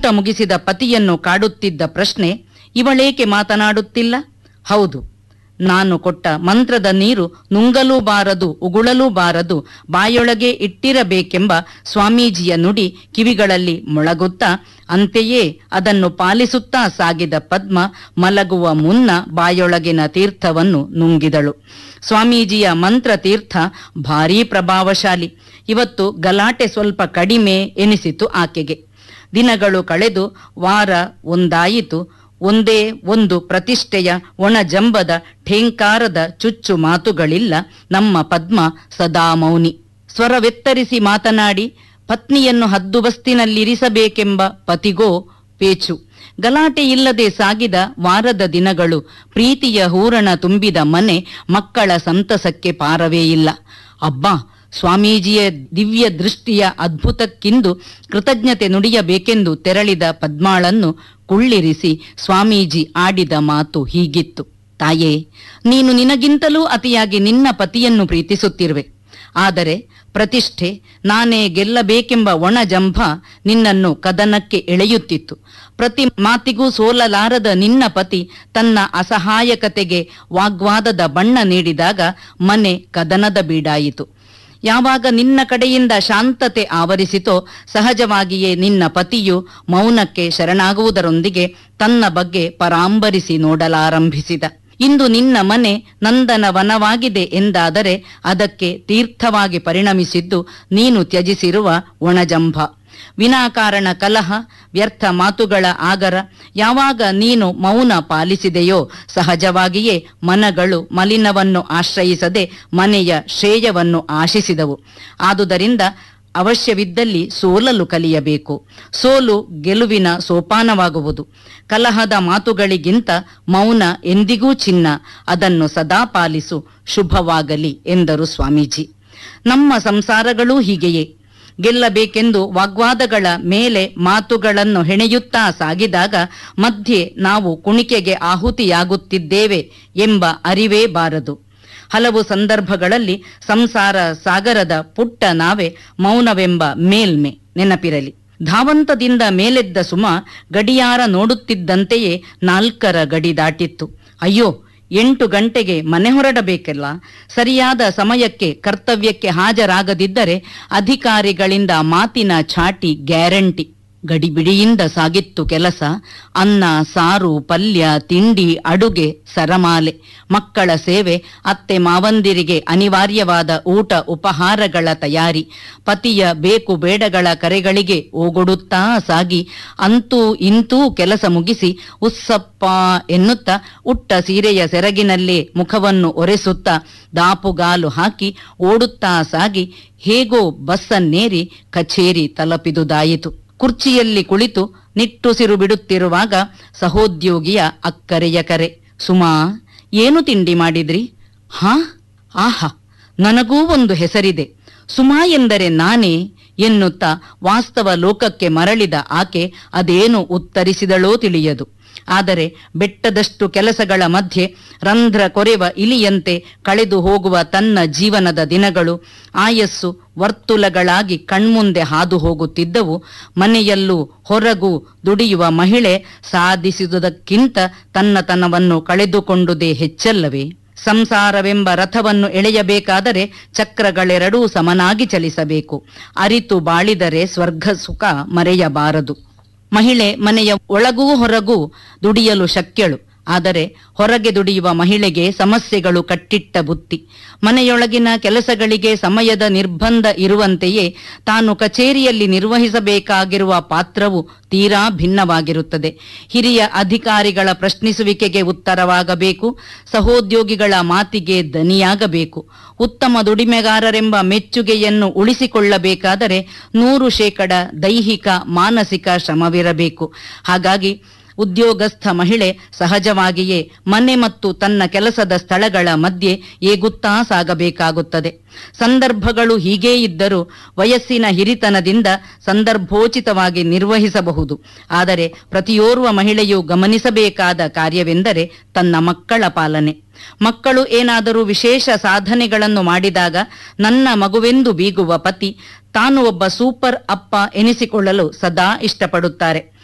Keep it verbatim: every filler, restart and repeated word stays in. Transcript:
ಊಟ ಮುಗಿಸಿದ ಪತಿಯನ್ನು ಕಾಡುತ್ತಿದ್ದ ಪ್ರಶ್ನೆ, ಇವಳೇಕೆ ಮಾತನಾಡುತ್ತಿಲ್ಲ? ಹೌದು, ನಾನು ಕೊಟ್ಟ ಮಂತ್ರದ ನೀರು ನುಂಗಲೂ ಬಾರದು, ಉಗುಳಲೂ ಬಾರದು, ಬಾಯೊಳಗೆ ಇಟ್ಟಿರಬೇಕೆಂಬ ಸ್ವಾಮೀಜಿಯ ನುಡಿ ಕಿವಿಗಳಲ್ಲಿ ಮೊಳಗುತ್ತಾ, ಅಂತೆಯೇ ಅದನ್ನು ಪಾಲಿಸುತ್ತಾ ಸಾಗಿದ ಪದ್ಮ ಮಲಗುವ ಮುನ್ನ ಬಾಯೊಳಗಿನ ತೀರ್ಥವನ್ನು ನುಂಗಿದಳು. ಸ್ವಾಮೀಜಿಯ ಮಂತ್ರ ತೀರ್ಥ ಭಾರೀ ಪ್ರಭಾವಶಾಲಿ. ಇವತ್ತು ಗಲಾಟೆ ಸ್ವಲ್ಪ ಕಡಿಮೆ ಎನಿಸಿತು ಆಕೆಗೆ. ದಿನಗಳು ಕಳೆದು ವಾರ ಒಂದಾಯಿತು. ಒಂದೇ ಒಂದು ಪ್ರತಿಷ್ಠೆಯ ಒಣಜಂಬದ ಠೇಂಕಾರದ ಚುಚ್ಚು ಮಾತುಗಳಿಲ್ಲ. ನಮ್ಮ ಪದ್ಮ ಸದಾ ಮೌನಿ. ಸ್ವರವೆತ್ತರಿಸಿ ಮಾತನಾಡಿ ಪತ್ನಿಯನ್ನು ಹದ್ದುಬಸ್ತಿನಲ್ಲಿರಿಸಬೇಕೆಂಬ ಪತಿಗೋ ಪೇಚು. ಗಲಾಟೆ ಇಲ್ಲದೆ ಸಾಗಿದ ವಾರದ ದಿನಗಳು. ಪ್ರೀತಿಯ ಹೂರಣ ತುಂಬಿದ ಮನೆ. ಮಕ್ಕಳ ಸಂತಸಕ್ಕೆ ಪಾರವೇ ಇಲ್ಲ. ಅಬ್ಬಾ, ಸ್ವಾಮೀಜಿಯ ದಿವ್ಯ ದೃಷ್ಟಿಯ ಅದ್ಭುತಕ್ಕಿಂದು ಕೃತಜ್ಞತೆ ನುಡಿಯಬೇಕೆಂದು ತೆರಳಿದ ಪದ್ಮಾಳನ್ನು ಕುಳ್ಳಿರಿಸಿ ಸ್ವಾಮೀಜಿ ಆಡಿದ ಮಾತು ಹೀಗಿತ್ತು: ತಾಯೇ, ನೀನು ನಿನಗಿಂತಲೂ ಅತಿಯಾಗಿ ನಿನ್ನ ಪತಿಯನ್ನು ಪ್ರೀತಿಸುತ್ತಿರುವೆ. ಆದರೆ ಪ್ರತಿಷ್ಠೆ, ನಾನೇ ಗೆಲ್ಲಬೇಕೆಂಬ ಒಣಜಂಭ ನಿನ್ನನ್ನು ಕದನಕ್ಕೆ ಎಳೆಯುತ್ತಿತ್ತು. ಪ್ರತಿ ಮಾತಿಗೂ ಸೋಲಲಾರದ ನಿನ್ನ ಪತಿ ತನ್ನ ಅಸಹಾಯಕತೆಗೆ ವಾಗ್ವಾದದ ಬಣ್ಣ ನೀಡಿದಾಗ ಮನೆ ಕದನದ ಬೀಡಾಯಿತು. ಯಾವಾಗ ನಿನ್ನ ಕಡೆಯಿಂದ ಶಾಂತತೆ ಆವರಿಸಿತೋ ಸಹಜವಾಗಿಯೇ ನಿನ್ನ ಪತಿಯು ಮೌನಕ್ಕೆ ಶರಣಾಗುವುದರೊಂದಿಗೆ ತನ್ನ ಬಗ್ಗೆ ಪರಾಂಬರಿಸಿ ನೋಡಲಾರಂಭಿಸಿದ. ಇಂದು ನಿನ್ನ ಮನೆ ನಂದನವನವಾಗಿದೆ ಎಂದಾದರೆ ಅದಕ್ಕೆ ತೀರ್ಥವಾಗಿ ಪರಿಣಮಿಸಿದ್ದು ನೀನು ತ್ಯಜಿಸಿರುವ ಒಣಜಂಭ. ವಿನಾಕಾರಣ ಕಲಹ, ವ್ಯರ್ಥ ಮಾತುಗಳ ಆಗರ ಯಾವಾಗ ನೀನು ಮೌನ ಪಾಲಿಸಿದೆಯೋ ಸಹಜವಾಗಿಯೇ ಮನಗಳು ಮಲಿನವನ್ನು ಆಶ್ರಯಿಸದೆ ಮನೆಯ ಶ್ರೇಯವನ್ನು ಆಶಿಸಿದವು. ಆದುದರಿಂದ ಅವಶ್ಯವಿದ್ದಲ್ಲಿ ಸೋಲಲು ಕಲಿಯಬೇಕು. ಸೋಲು ಗೆಲುವಿನ ಸೋಪಾನವಾಗುವುದು. ಕಲಹದ ಮಾತುಗಳಿಗಿಂತ ಮೌನ ಎಂದಿಗೂ ಚಿನ್ನ. ಅದನ್ನು ಸದಾ ಪಾಲಿಸು. ಶುಭವಾಗಲಿ ಎಂದರು ಸ್ವಾಮೀಜಿ. ನಮ್ಮ ಸಂಸಾರಗಳೂ ಹೀಗೆಯೇ. ಗೆಲ್ಲಬೇಕೆಂದು ವಾಗ್ವಾದಗಳ ಮೇಲೆ ಮಾತುಗಳನ್ನು ಹೆಣೆಯುತ್ತಾ ಸಾಗಿದಾಗ ಮಧ್ಯೆ ನಾವು ಕುಣಿಕೆಗೆ ಆಹುತಿಯಾಗುತ್ತಿದ್ದೇವೆ ಎಂಬ ಅರಿವೇ ಬಾರದು. ಹಲವು ಸಂದರ್ಭಗಳಲ್ಲಿ ಸಂಸಾರ ಸಾಗರದ ಪುಟ್ಟ ನಾವೆ ಮೌನವೆಂಬ ಮೇಲ್ಮೆ ನೆನಪಿರಲಿ. ಧಾವಂತದಿಂದ ಮೇಲೆದ್ದ ಸುಮ ಗಡಿಯಾರ ನೋಡುತ್ತಿದ್ದಂತೆಯೇ ನಾಲ್ಕರ ಗಡಿ ದಾಟಿತ್ತು. ಅಯ್ಯೋ, ಎಂಟು ಗಂಟೆಗೆ ಮನೆ ಹೊರಡಬೇಕಲ್ಲ. ಸರಿಯಾದ ಸಮಯಕ್ಕೆ ಕರ್ತವ್ಯಕ್ಕೆ ಹಾಜರಾಗದಿದ್ದರೆ ಅಧಿಕಾರಿಗಳಿಂದ ಮಾತಿನ ಚಾಟಿ ಗ್ಯಾರಂಟಿ. ಗಡಿಬಿಡಿಯಿಂದ ಸಾಗಿತ್ತು ಕೆಲಸ. ಅನ್ನ, ಸಾರು, ಪಲ್ಯ, ತಿಂಡಿ, ಅಡುಗೆ, ಸರಮಾಲೆ, ಮಕ್ಕಳ ಸೇವೆ, ಅತ್ತೆ ಮಾವಂದಿರಿಗೆ ಅನಿವಾರ್ಯವಾದ ಊಟ ಉಪಹಾರಗಳ ತಯಾರಿ, ಪತಿಯ ಬೇಕು ಬೇಡಗಳ ಕರೆಗಳಿಗೆ ಓಗೊಡುತ್ತಾ ಸಾಗಿ ಅಂತೂ ಇಂತೂ ಕೆಲಸ ಮುಗಿಸಿ ಉಸ್ಸಪ್ಪ ಎನ್ನುತ್ತಾ ಉಟ್ಟ ಸೀರೆಯ ಸೆರಗಿನಲ್ಲೇ ಮುಖವನ್ನು ಒರೆಸುತ್ತಾ ದಾಪುಗಾಲು ಹಾಕಿ ಓಡುತ್ತಾ ಸಾಗಿ ಹೇಗೋ ಬಸ್ಸನ್ನೇರಿ ಕಚೇರಿ ತಲುಪಿದುದಾಯಿತು. ಕುರ್ಚಿಯಲ್ಲಿ ಕುಳಿತು ನಿಟ್ಟುಸಿರು ಬಿಡುತ್ತಿರುವಾಗ ಸಹೋದ್ಯೋಗಿಯ ಅಕ್ಕರೆಯ ಕರೆ. ಸುಮಾ, ಏನು ತಿಂಡಿ ಮಾಡಿದ್ರಿ? ಹಾ, ಆಹಾ, ನನಗೂ ಒಂದು ಹೆಸರಿದೆ. ಸುಮಾ ಎಂದರೆ ನಾನೇ ಎನ್ನುತ್ತಾ ವಾಸ್ತವ ಲೋಕಕ್ಕೆ ಮರಳಿದ ಆಕೆ ಅದೇನು ಉತ್ತರಿಸಿದಳೋ ತಿಳಿಯದು. ಆದರೆ ಬೆಟ್ಟದಷ್ಟು ಕೆಲಸಗಳ ಮಧ್ಯೆ ರಂಧ್ರ ಕೊರೆವ ಇಲಿಯಂತೆ ಕಳೆದು ಹೋಗುವ ತನ್ನ ಜೀವನದ ದಿನಗಳು ಆಯಸ್ಸು ವರ್ತುಲಗಳಾಗಿ ಕಣ್ಮುಂದೆ ಹಾದು ಹೋಗುತ್ತಿದ್ದವು. ಮನೆಯಲ್ಲೂ ಹೊರಗೂ ದುಡಿಯುವ ಮಹಿಳೆ ಸಾಧಿಸಿದುದಕ್ಕಿಂತ ತನ್ನತನವನ್ನು ಕಳೆದುಕೊಂಡುದೇ ಹೆಚ್ಚಲ್ಲವೇ? ಸಂಸಾರವೆಂಬ ರಥವನ್ನು ಎಳೆಯಬೇಕಾದರೆ ಚಕ್ರಗಳೆರಡೂ ಸಮನಾಗಿ ಚಲಿಸಬೇಕು. ಅರಿತು ಬಾಳಿದರೆ ಸ್ವರ್ಗ ಸುಖ ಮರೆಯಬಾರದು. ಮಹಿಳೆ ಮನೆಯ ಒಳಗೂ ಹೊರಗೂ ದುಡಿಯಲು ಶಕ್ಯಳು. ಆದರೆ ಹೊರಗೆ ದುಡಿಯುವ ಮಹಿಳೆಗೆ ಸಮಸ್ಯೆಗಳು ಕಟ್ಟಿಟ್ಟ ಬುತ್ತಿ. ಮನೆಯೊಳಗಿನ ಕೆಲಸಗಳಿಗೆ ಸಮಯದ ನಿರ್ಬಂಧ ಇರುವಂತೆಯೇ ತಾನು ಕಚೇರಿಯಲ್ಲಿ ನಿರ್ವಹಿಸಬೇಕಾಗಿರುವ ಪಾತ್ರವು ತೀರಾ ಭಿನ್ನವಾಗಿರುತ್ತದೆ. ಹಿರಿಯ ಅಧಿಕಾರಿಗಳ ಪ್ರಶ್ನಿಸುವಿಕೆಗೆ ಉತ್ತರವಾಗಬೇಕು. ಸಹೋದ್ಯೋಗಿಗಳ ಮಾತಿಗೆ ದನಿಯಾಗಬೇಕು. ಉತ್ತಮ ದುಡಿಮೆಗಾರರೆಂಬ ಮೆಚ್ಚುಗೆಯನ್ನು ಉಳಿಸಿಕೊಳ್ಳಬೇಕಾದರೆ ನೂರು ಶೇಕಡ ದೈಹಿಕ ಮಾನಸಿಕ ಶ್ರಮವಿರಬೇಕು. ಹಾಗಾಗಿ ಉದ್ಯೋಗಸ್ಥ ಮಹಿಳೆ ಸಹಜವಾಗಿಯೇ ಮನೆ ಮತ್ತು ತನ್ನ ಕೆಲಸದ ಸ್ಥಳಗಳ ಮಧ್ಯೆ ಏಗುತ್ತಾ ಸಾಗಬೇಕಾಗುತ್ತದೆ. ಸಂದರ್ಭಗಳು ಹೀಗೇ ಇದ್ದರೂ ವಯಸ್ಸಿನ ಹಿರಿತನದಿಂದ ಸಂದರ್ಭೋಚಿತವಾಗಿ ನಿರ್ವಹಿಸಬಹುದು. ಆದರೆ ಪ್ರತಿಯೋರ್ವ ಮಹಿಳೆಯು ಗಮನಿಸಬೇಕಾದ ಕಾರ್ಯವೆಂದರೆ ತನ್ನ ಮಕ್ಕಳ ಪಾಲನೆ. ಮಕ್ಕಳು ಏನಾದರೂ ವಿಶೇಷ ಸಾಧನೆಗಳನ್ನು ಮಾಡಿದಾಗ ನನ್ನ ಮಗುವೆಂದು ಬೀಗುವ ಪತಿ ತಾನು ಒಬ್ಬ ಸೂಪರ್ ಅಪ್ಪ ಎನಿಸಿಕೊಳ್ಳಲು ಸದಾ ಇಷ್ಟಪಡುತ್ತಾರೆ.